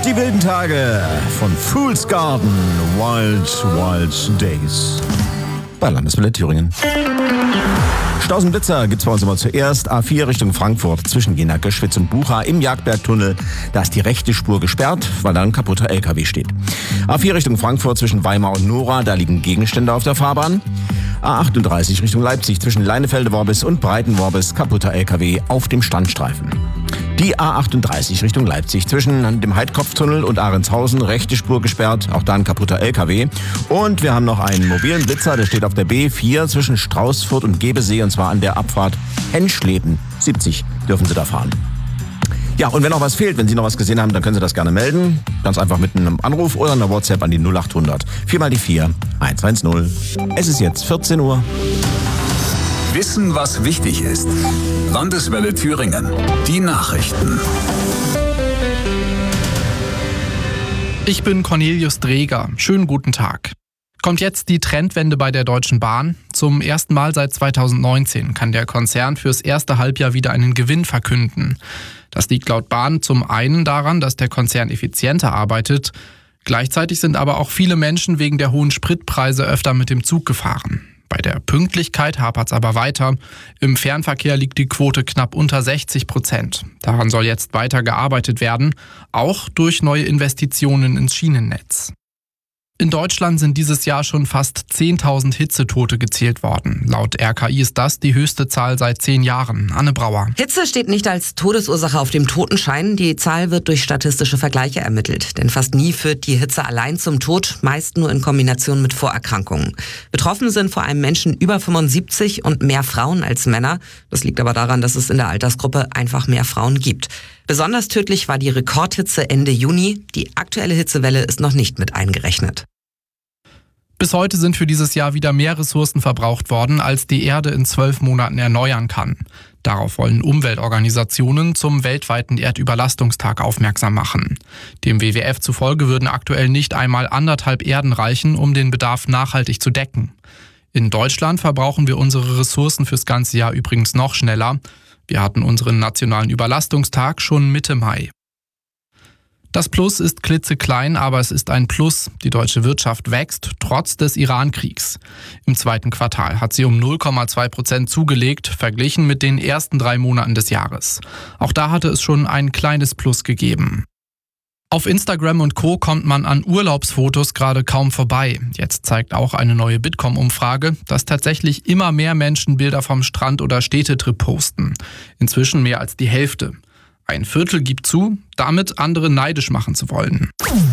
Die wilden Tage von Fool's Garden, Wild Wild Days bei Landeswelle Thüringen. Staus und Blitzer gibt's bei uns immer zuerst. A4 Richtung Frankfurt zwischen Jena, Göschwitz und Bucha im Jagdbergtunnel. Da ist die rechte Spur gesperrt, weil da ein kaputter LKW steht. A4 Richtung Frankfurt zwischen Weimar und Nora, da liegen Gegenstände auf der Fahrbahn. A38 Richtung Leipzig zwischen Leinefelde-Worbis und Breiten-Worbis, kaputter LKW auf dem Standstreifen. Die A38 Richtung Leipzig zwischen dem Heidkopftunnel und Ahrentshausen, rechte Spur gesperrt, auch da ein kaputter LKW. Und wir haben noch einen mobilen Blitzer, der steht auf der B4 zwischen Straußfurt und Gebesee, und zwar an der Abfahrt Henschleben. 70 dürfen Sie da fahren. Ja, und wenn noch was fehlt, wenn Sie noch was gesehen haben, dann können Sie das gerne melden. Ganz einfach mit einem Anruf oder einer WhatsApp an die 0800 4 mal die 4 110. Es ist jetzt 14 Uhr. Wissen, was wichtig ist. Landeswelle Thüringen. Die Nachrichten. Ich bin Cornelius Dreger. Schönen guten Tag. Kommt jetzt die Trendwende bei der Deutschen Bahn? Zum ersten Mal seit 2019 kann der Konzern fürs erste Halbjahr wieder einen Gewinn verkünden. Das liegt laut Bahn zum einen daran, dass der Konzern effizienter arbeitet. Gleichzeitig sind aber auch viele Menschen wegen der hohen Spritpreise öfter mit dem Zug gefahren. Bei der Pünktlichkeit hapert's aber weiter. Im Fernverkehr liegt die Quote knapp unter 60%. Daran soll jetzt weiter gearbeitet werden, auch durch neue Investitionen ins Schienennetz. In Deutschland sind dieses Jahr schon fast 10.000 Hitzetote gezählt worden. Laut RKI ist das die höchste Zahl seit 10 Jahren. Anne Brauer. Hitze steht nicht als Todesursache auf dem Totenschein. Die Zahl wird durch statistische Vergleiche ermittelt. Denn fast nie führt die Hitze allein zum Tod, meist nur in Kombination mit Vorerkrankungen. Betroffen sind vor allem Menschen über 75 und mehr Frauen als Männer. Das liegt aber daran, dass es in der Altersgruppe einfach mehr Frauen gibt. Besonders tödlich war die Rekordhitze Ende Juni. Die aktuelle Hitzewelle ist noch nicht mit eingerechnet. Bis heute sind für dieses Jahr wieder mehr Ressourcen verbraucht worden, als die Erde in 12 Monaten erneuern kann. Darauf wollen Umweltorganisationen zum weltweiten Erdüberlastungstag aufmerksam machen. Dem WWF zufolge würden aktuell nicht einmal 1,5 Erden reichen, um den Bedarf nachhaltig zu decken. In Deutschland verbrauchen wir unsere Ressourcen fürs ganze Jahr übrigens noch schneller. Wir hatten unseren nationalen Überlastungstag schon Mitte Mai. Das Plus ist klitzeklein, aber es ist ein Plus. Die deutsche Wirtschaft wächst, trotz des Iran-Kriegs. Im zweiten Quartal hat sie um 0,2% zugelegt, verglichen mit den ersten 3 Monaten des Jahres. Auch da hatte es schon ein kleines Plus gegeben. Auf Instagram und Co. kommt man an Urlaubsfotos gerade kaum vorbei. Jetzt zeigt auch eine neue Bitkom-Umfrage, dass tatsächlich immer mehr Menschen Bilder vom Strand oder Städtetrip posten. Inzwischen mehr als die Hälfte. Ein Viertel gibt zu, damit andere neidisch machen zu wollen.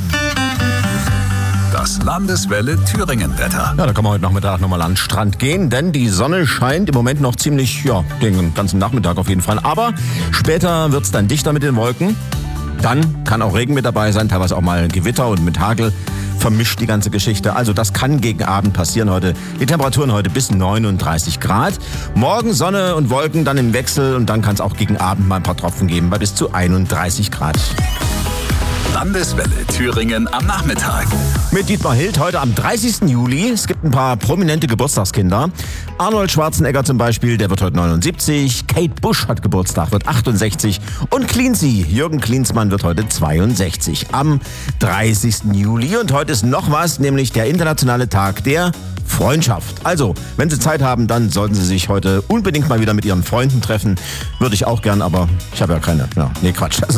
Das Landeswelle Thüringen-Wetter. Ja, da kann man heute Nachmittag nochmal an den Strand gehen, denn die Sonne scheint im Moment noch ziemlich, den ganzen Nachmittag auf jeden Fall. Aber später wird's dann dichter mit den Wolken. Dann kann auch Regen mit dabei sein, teilweise auch mal Gewitter und mit Hagel vermischt die ganze Geschichte. Also das kann gegen Abend passieren heute. Die Temperaturen heute bis 39 Grad. Morgen Sonne und Wolken dann im Wechsel und dann kann es auch gegen Abend mal ein paar Tropfen geben bei bis zu 31 Grad. Landeswelle Thüringen am Nachmittag. Mit Dietmar Hild heute am 30. Juli. Es gibt ein paar prominente Geburtstagskinder. Arnold Schwarzenegger zum Beispiel, der wird heute 79. Kate Bush hat Geburtstag, wird 68. Und Cleansy, Jürgen Klinsmann, wird heute 62. Am 30. Juli. Und heute ist noch was, nämlich der internationale Tag der Freundschaft. Also, wenn Sie Zeit haben, dann sollten Sie sich heute unbedingt mal wieder mit Ihren Freunden treffen. Würde ich auch gern, aber ich habe ja keine. Quatsch.